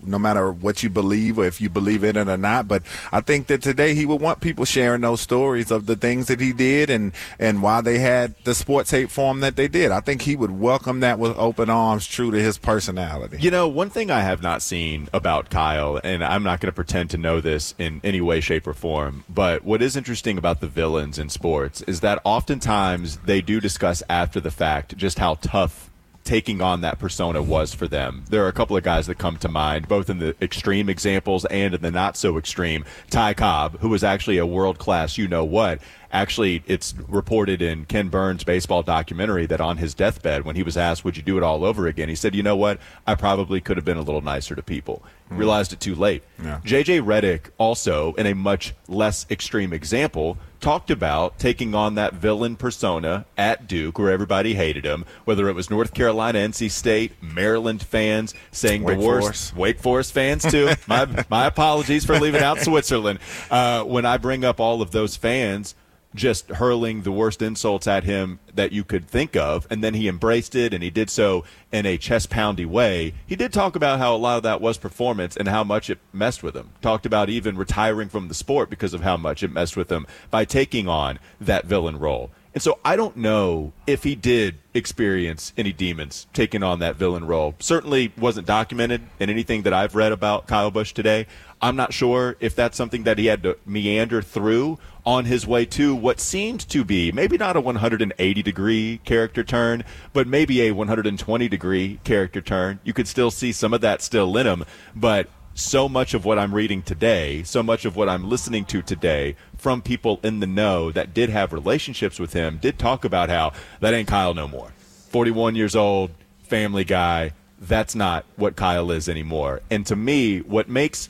no matter what you believe or if you believe in it or not. But I think that today he would want people sharing those stories of the things that he did and why they had the sports hate form that they did. I think he would welcome that with open arms, true to his personality. You know, one thing I have not seen about Kyle, and I'm not going to pretend to know this in any way, shape, or form, but what is interesting about the villains in sports is that oftentimes they do discuss after the fact just how tough taking on that persona was for them. There are a couple of guys that come to mind, both in the extreme examples and in the not so extreme. Ty Cobb, who was actually a world-class you-know-what. Actually, it's reported in Ken Burns' baseball documentary that on his deathbed, when he was asked, would you do it all over again? He said, you know what? I probably could have been a little nicer to people. Realized it too late. Yeah. J.J. Redick, also, in a much less extreme example, talked about taking on that villain persona at Duke where everybody hated him, whether it was North Carolina, NC State, Maryland fans saying the worst. Wake Forest fans, too. My apologies for leaving out Switzerland. When I bring up all of those fans just hurling the worst insults at him that you could think of, and then he embraced it, and he did so in a chest-poundy way. He did talk about how a lot of that was performance and how much it messed with him. Talked about even retiring from the sport because of how much it messed with him by taking on that villain role. And so I don't know if he did experience any demons taking on that villain role. Certainly wasn't documented in anything that I've read about Kyle Busch today. I'm not sure if that's something that he had to meander through on his way to what seemed to be maybe not a 180-degree character turn, but maybe a 120-degree character turn. You could still see some of that still in him, but so much of what I'm reading today, so much of what I'm listening to today from people in the know that did have relationships with him did talk about how that ain't Kyle no more. 41 years old, family guy, that's not what Kyle is anymore. And to me, what makes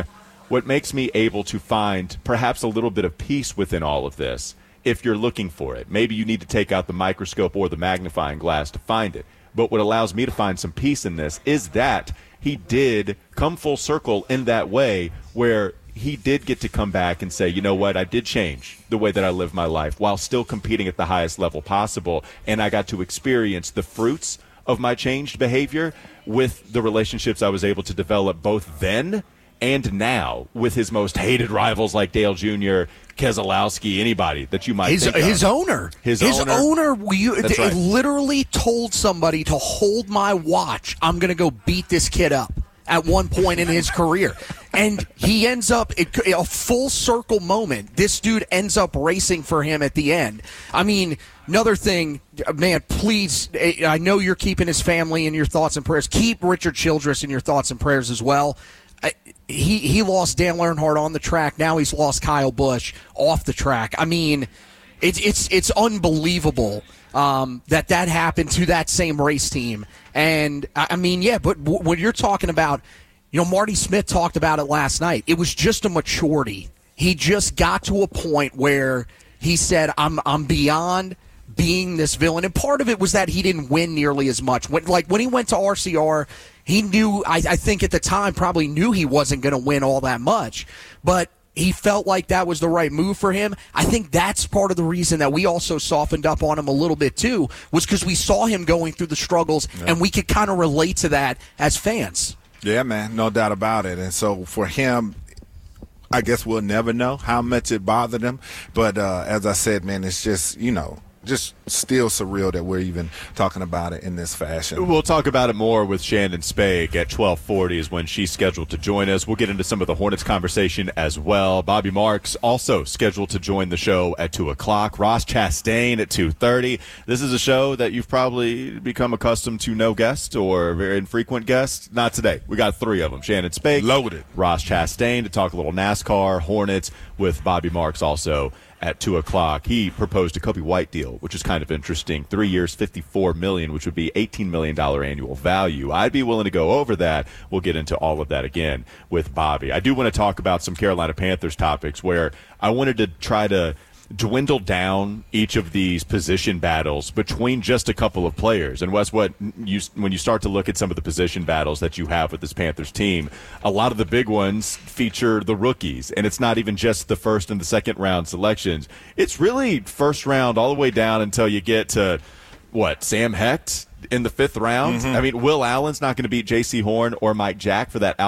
me able to find perhaps a little bit of peace within all of this, if you're looking for it, maybe you need to take out the microscope or the magnifying glass to find it. But what allows me to find some peace in this is that he did come full circle in that way where he did get to come back and say, you know what, I did change the way that I live my life while still competing at the highest level possible. And I got to experience the fruits of my changed behavior with the relationships I was able to develop both then and now with his most hated rivals like Dale Jr., Keselowski, anybody that you might think of. His owner. His owner right. Literally told somebody to hold my watch. I'm going to go beat this kid up at one point in his career. And he ends up, a full circle moment, this dude ends up racing for him at the end. I mean, another thing, man, please, I know you're keeping his family in your thoughts and prayers. Keep Richard Childress in your thoughts and prayers as well. He lost Dale Earnhardt on the track. Now he's lost Kyle Busch off the track. I mean, it's unbelievable that happened to that same race team. And, I mean, yeah, but when you're talking about, you know, Marty Smith talked about it last night. It was just a maturity. He just got to a point where he said, I'm beyond being this villain. And part of it was that he didn't win nearly as much. When he went to RCR, he knew, I think at the time, probably knew he wasn't going to win all that much. But he felt like that was the right move for him. I think that's part of the reason that we also softened up on him a little bit, too, was because we saw him going through the struggles, and we could kind of relate to that as fans. Yeah, man, no doubt about it. And so for him, I guess we'll never know how much it bothered him. But as I said, man, it's just, you know, just still surreal that we're even talking about it in this fashion. We'll talk about it more with Shannon Spake at 12:40 is when she's scheduled to join us. We'll get into some of the Hornets conversation as well. Bobby Marks also scheduled to join the show at 2 o'clock. Ross Chastain at 2:30. This is a show that you've probably become accustomed to no guest or very infrequent guest. Not today. We got three of them. Shannon Spake. Loaded. Ross Chastain to talk a little NASCAR, Hornets with Bobby Marks also at 2 o'clock. He proposed a Kobe White deal, which is kind of interesting. 3 years, $54 million, which would be $18 million annual value. I'd be willing to go over that. We'll get into all of that again with Bobby. I do want to talk about some Carolina Panthers topics where I wanted to try to dwindle down each of these position battles between just a couple of players. And Wes, when you start to look at some of the position battles that you have with this Panthers team, a lot of the big ones feature the rookies, and it's not even just the first and the second round selections. It's really first round all the way down until you get to Sam Hecht in the fifth round. I mean, Will Allen's not going to beat J.C. Horn or Mike Jack for that